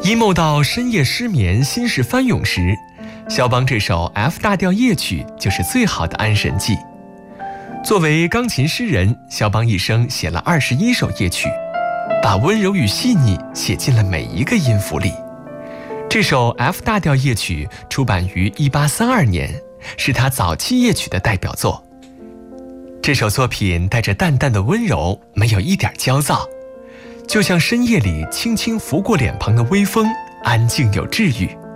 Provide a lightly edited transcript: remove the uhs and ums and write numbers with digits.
emo 到深夜失眠、心事翻涌时，肖邦这首 F 大调夜曲就是最好的安神剂。作为钢琴诗人，肖邦一生写了21首夜曲，把温柔与细腻写进了每一个音符里。这首 F 大调夜曲出版于1832年，是他早期夜曲的代表作。这首作品带着淡淡的温柔，没有一点焦躁，就像深夜里轻轻拂过脸庞的微风，安静又治愈。